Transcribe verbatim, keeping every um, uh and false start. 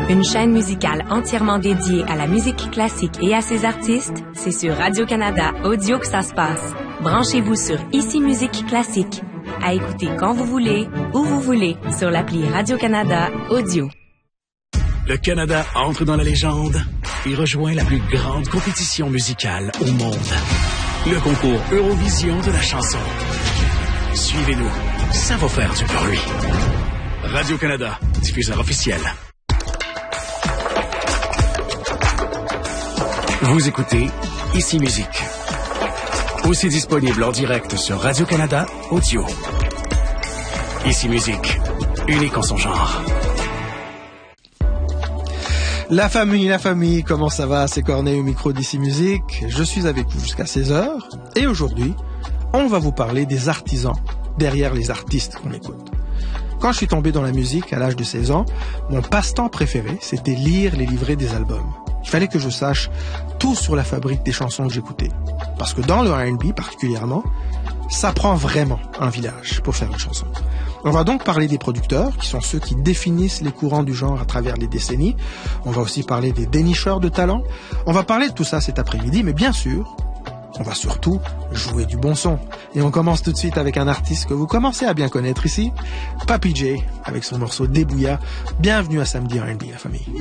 Une chaîne musicale entièrement dédiée à la musique classique et à ses artistes, c'est sur Radio-Canada Audio que ça se passe. Branchez-vous sur Ici Musique Classique. À écouter quand vous voulez, où vous voulez, sur l'appli Radio-Canada Audio. Le Canada entre dans la légende et rejoint la plus grande compétition musicale au monde. Le concours Eurovision de la chanson. Suivez-nous, ça va faire du bruit. Radio-Canada, diffuseur officiel. Vous écoutez Ici Musique. Aussi disponible en direct sur Radio-Canada Audio. Ici Musique, unique en son genre. La famille, la famille, comment ça va? C'est Corneille au micro d'Ici Musique. Je suis avec vous jusqu'à seize heures. Et aujourd'hui, on va vous parler des artisans derrière les artistes qu'on écoute. Quand je suis tombé dans la musique à l'âge de seize ans, mon passe-temps préféré, c'était lire les livrets des albums. Il fallait que je sache tout sur la fabrique des chansons que j'écoutais. Parce que dans le R and B particulièrement, ça prend vraiment un village pour faire une chanson. On va donc parler des producteurs, qui sont ceux qui définissent les courants du genre à travers les décennies. On va aussi parler des dénicheurs de talent. On va parler de tout ça cet après-midi, mais bien sûr, on va surtout jouer du bon son. Et on commence tout de suite avec un artiste que vous commencez à bien connaître ici, Papy J, avec son morceau Débouilla. Bienvenue à Samedi R and B, la famille.